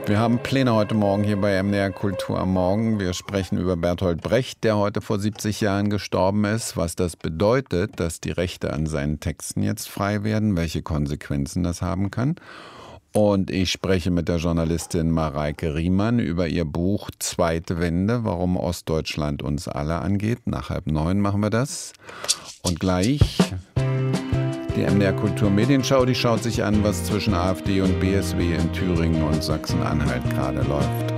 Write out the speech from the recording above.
Wir haben Pläne heute Morgen hier bei MDR Kultur am Morgen. Wir sprechen über Bertolt Brecht, der heute vor 70 Jahren gestorben ist. Was das bedeutet, dass die Rechte an seinen Texten jetzt frei werden, welche Konsequenzen das haben kann. Und ich spreche mit der Journalistin Mareike Riemann über ihr Buch Zweite Wende, warum Ostdeutschland uns alle angeht. Nach 8:30 machen wir das. Und gleich die MDR Kultur Medienschau, die schaut sich an, was zwischen AfD und BSW in Thüringen und Sachsen-Anhalt gerade läuft.